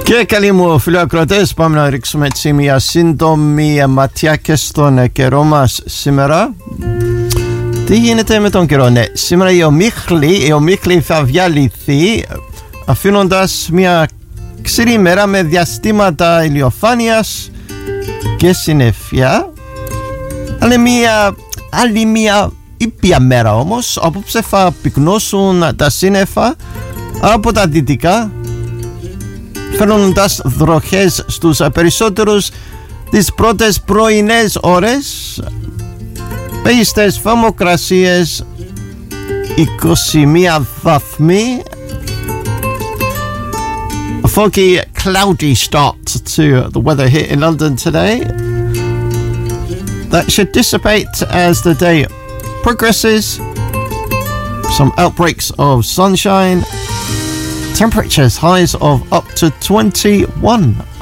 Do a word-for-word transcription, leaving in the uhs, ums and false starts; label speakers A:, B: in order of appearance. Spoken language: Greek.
A: Και καλή μου φιλοακροατές, πάμε να ρίξουμε έτσι μια σύντομη ματιά και στον καιρό μας σήμερα. Τι γίνεται με τον καιρό? Ναι, σήμερα η ομίχλη, η ομίχλη θα διαλυθεί, αφήνοντας μια ξηρή μέρα με διαστήματα ηλιοφάνειας και συννεφιά. Αλλά μια άλλη μια ήπια μέρα όμως. Απόψε θα πυκνώσουν τα σύννεφα από τα δυτικά, φέρνοντας βροχές στους περισσότερους τις πρώτες πρωινές ώρες. Μέγιστες θερμοκρασίες είκοσι μία βαθμοί. A foggy, cloudy start to the weather here in London today. That should dissipate as the day progresses. Some outbreaks of sunshine. Temperatures highs of up to twenty-one.